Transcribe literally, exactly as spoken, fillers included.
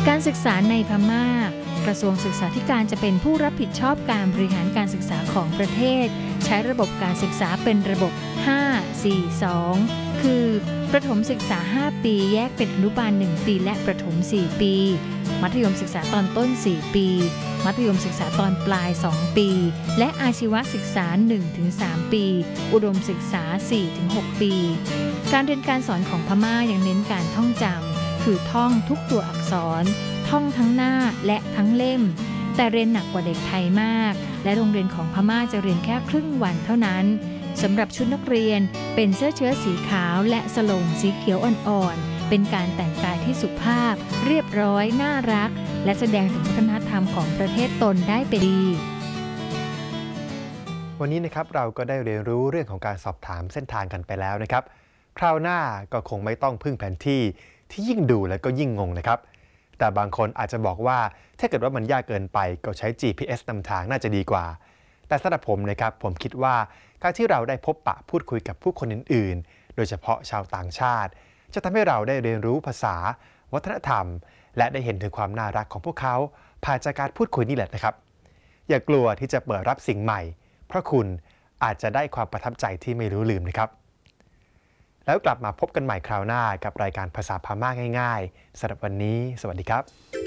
การศึกษาในพม่ากระทรวงศึกษาธิการจะเป็นผู้รับผิดชอบการบริหารการศึกษาของประเทศใช้ระบบการศึกษาเป็นระบบ ห้า สี่ สอง คือประถมศึกษา ห้า ปีแยกเป็นอนุบาล หนึ่ง ปีและประถม สี่ ปีมัธยมศึกษาตอนต้น สี่ ปีมัธยมศึกษาตอนปลาย สอง ปีและอาชีวศึกษา หนึ่งถึงสาม ปีอุดมศึกษา สี่ถึงหก ปีการเรียนการสอนของพม่ายังเน้นการท่องจำคือท่องทุกตัวอักษรท่องทั้งหน้าและทั้งเล่มแต่เรียนหนักกว่าเด็กไทยมากและโรงเรียนของพม่าจะเรียนแค่ครึ่งวันเท่านั้นสำหรับชุดนักเรียนเป็นเสื้อเชิ้ตสีขาวและสโลงสีเขียวอ่อนๆเป็นการแต่งกายที่สุภาพเรียบร้อยน่ารักและแสดงถึงวัฒนธรรมของประเทศตนได้เป็นดีวันนี้นะครับเราก็ได้เรียนรู้เรื่องของการสอบถามเส้นทางกันไปแล้วนะครับคราวหน้าก็คงไม่ต้องพึ่งแผนที่ที่ยิ่งดูแล้วก็ยิ่งงงนะครับแต่บางคนอาจจะบอกว่าถ้าเกิดว่ามันยากเกินไปก็ใช้ จี พี เอส นำทางน่าจะดีกว่าแต่สำหรับผมนะครับผมคิดว่าการที่เราได้พบปะพูดคุยกับผู้คนอื่นๆโดยเฉพาะชาวต่างชาติจะทำให้เราได้เรียนรู้ภาษาวัฒนธรรมและได้เห็นถึงความน่ารักของพวกเขาผ่านจากการพูดคุยนี่แหละนะครับอย่ากลัวที่จะเปิดรับสิ่งใหม่เพราะคุณอาจจะได้ความประทับใจที่ไม่รู้ลืมนะครับแล้วกลับมาพบกันใหม่คราวหน้ากับรายการภาษาพม่าง่ายๆสำหรับวันนี้สวัสดีครับ